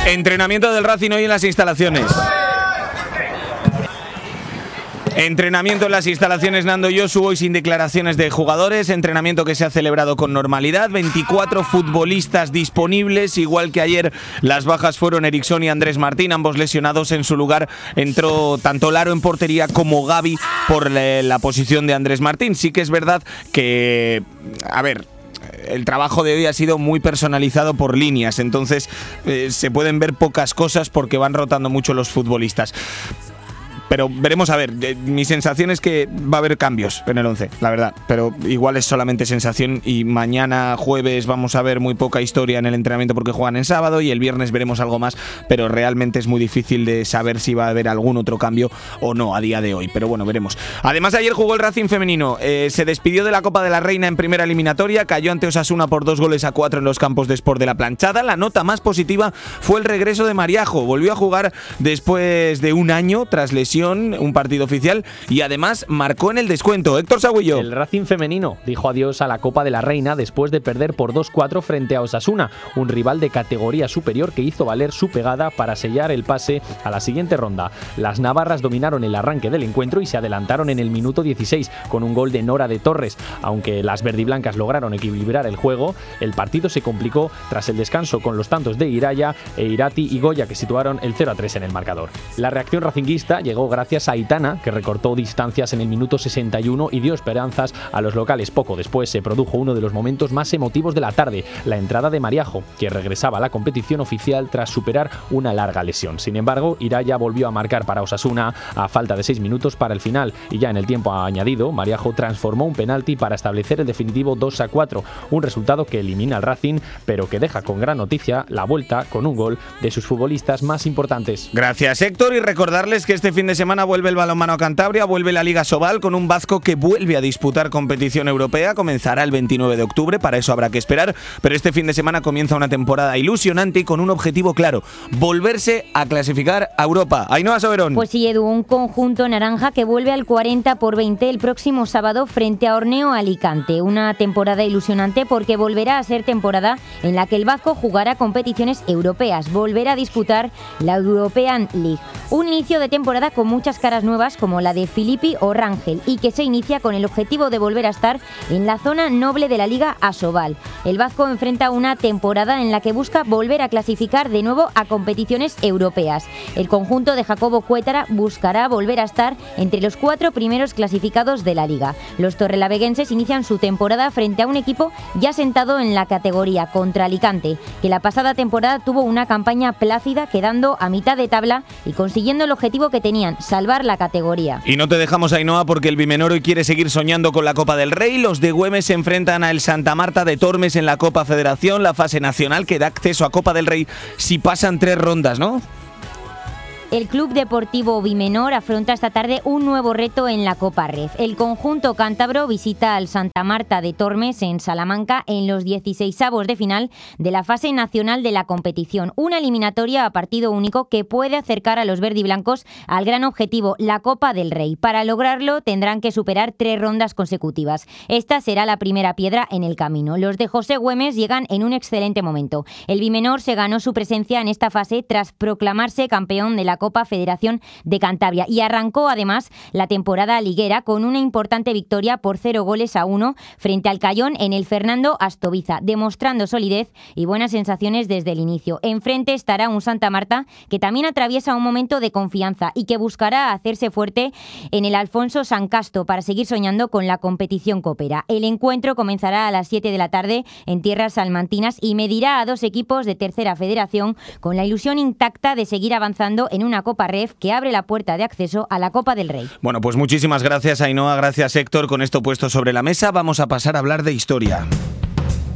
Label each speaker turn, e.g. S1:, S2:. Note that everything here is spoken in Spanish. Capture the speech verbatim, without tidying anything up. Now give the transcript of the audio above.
S1: Entrenamiento del Racing hoy en las instalaciones. Entrenamiento en las instalaciones Nando Josu, hoy sin declaraciones de jugadores, entrenamiento que se ha celebrado con normalidad, veinticuatro futbolistas disponibles, igual que ayer las bajas fueron Eriksson y Andrés Martín, ambos lesionados. En su lugar entró tanto Laro en portería como Gavi por la posición de Andrés Martín. Sí que es verdad que, a ver, el trabajo de hoy ha sido muy personalizado por líneas, entonces eh, se pueden ver pocas cosas porque van rotando mucho los futbolistas. Pero veremos, a ver, eh, mi sensación es que va a haber cambios en el once, la verdad. Pero igual es solamente sensación y mañana jueves vamos a ver muy poca historia en el entrenamiento porque juegan en sábado y el viernes veremos algo más, pero realmente es muy difícil de saber si va a haber algún otro cambio o no a día de hoy. Pero bueno, veremos. Además, ayer jugó el Racing femenino. Eh, se despidió de la Copa de la Reina en primera eliminatoria, cayó ante Osasuna por dos goles a cuatro en los campos de Sport de la Planchada. La nota más positiva fue el regreso de Mariajo. Volvió a jugar después de un año tras lesión, un partido oficial, y además marcó en el descuento. Héctor Sagüillo.
S2: El Racing femenino dijo adiós a la Copa de la Reina después de perder por dos cuatro frente a Osasuna, un rival de categoría superior que hizo valer su pegada para sellar el pase a la siguiente ronda. Las navarras dominaron el arranque del encuentro y se adelantaron en el minuto dieciséis con un gol de Nora de Torres. Aunque las verdiblancas lograron equilibrar el juego, el partido se complicó tras el descanso con los tantos de Iraya e Irati y Goya, que situaron el cero a tres en el marcador. La reacción racinguista llegó gracias a Aitana, que recortó distancias en el minuto sesenta y uno y dio esperanzas a los locales. Poco después se produjo uno de los momentos más emotivos de la tarde, la entrada de Mariajo, que regresaba a la competición oficial tras superar una larga lesión. Sin embargo, Iraya volvió a marcar para Osasuna a falta de seis minutos para el final, y ya en el tiempo añadido, Mariajo transformó un penalti para establecer el definitivo dos a cuatro, un resultado que elimina al Racing, pero que deja con gran noticia la vuelta con un gol de sus futbolistas más importantes.
S1: Gracias, Héctor, y recordarles que este fin de semana vuelve el balonmano a Cantabria, vuelve la Liga Sobal con un Bazco que vuelve a disputar competición europea. Comenzará el veintinueve de octubre, para eso habrá que esperar, pero este fin de semana comienza una temporada ilusionante y con un objetivo claro: volverse a clasificar a Europa. Ainhoa Soberón.
S3: Pues sí, Edu, un conjunto naranja que vuelve al cuarenta por veinte el próximo sábado frente a Orneo Alicante. Una temporada ilusionante porque volverá a ser temporada en la que el Bazco jugará competiciones europeas, volverá a disputar la European League. Un inicio de temporada con muchas caras nuevas como la de Filippi o Rangel, y que se inicia con el objetivo de volver a estar en la zona noble de la Liga Asobal. El Bazco enfrenta una temporada en la que busca volver a clasificar de nuevo a competiciones europeas. El conjunto de Jacobo Cuétara buscará volver a estar entre los cuatro primeros clasificados de la Liga. Los torrelaveguenses inician su temporada frente a un equipo ya sentado en la categoría, contra Alicante, que la pasada temporada tuvo una campaña plácida, quedando a mitad de tabla y consiguiendo el objetivo que tenían, salvar la categoría.
S1: Y no te dejamos, Ainhoa, porque el Bimenor hoy quiere seguir soñando con la Copa del Rey. Los de Güemes se enfrentan al Santa Marta de Tormes en la Copa Federación, la fase nacional que da acceso a Copa del Rey si pasan tres rondas, ¿no?
S3: El Club Deportivo Bimenor afronta esta tarde un nuevo reto en la Copa Ref. El conjunto cántabro visita al Santa Marta de Tormes en Salamanca en los dieciseisavos de final de la fase nacional de la competición. Una eliminatoria a partido único que puede acercar a los verdiblancos al gran objetivo, la Copa del Rey. Para lograrlo tendrán que superar tres rondas consecutivas. Esta será la primera piedra en el camino. Los de José Güemes llegan en un excelente momento. El Bimenor se ganó su presencia en esta fase tras proclamarse campeón de la Copa Federación de Cantabria y arrancó además la temporada liguera con una importante victoria por cero goles a uno frente al Cayón en el Fernando Astoviza, demostrando solidez y buenas sensaciones desde el inicio. Enfrente estará un Santa Marta que también atraviesa un momento de confianza y que buscará hacerse fuerte en el Alfonso San Casto para seguir soñando con la competición copera. El encuentro comenzará a las siete de la tarde en tierras salmantinas y medirá a dos equipos de tercera federación con la ilusión intacta de seguir avanzando en una Copa Ref que abre la puerta de acceso a la Copa del Rey.
S1: Bueno, pues muchísimas gracias, Ainhoa, gracias, Héctor. Con esto puesto sobre la mesa, vamos a pasar a hablar de historia.